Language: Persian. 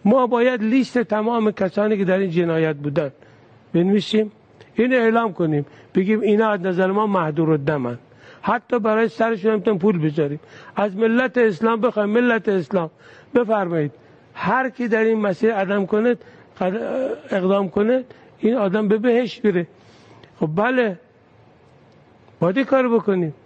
ما باید لیست تمام کسانی که در این جنایت بودن بنویسیم، این اعلام کنیم، بگیم اینا از نظر ما مهدورالدمن، حتی برای سرشون هم پول بذاریم، از ملت اسلام بخوایم ملت اسلام بفرمایید هر کی در این مسیر اقدام کنه این آدم به بهشت بره. خب بله باید کار بکنیم.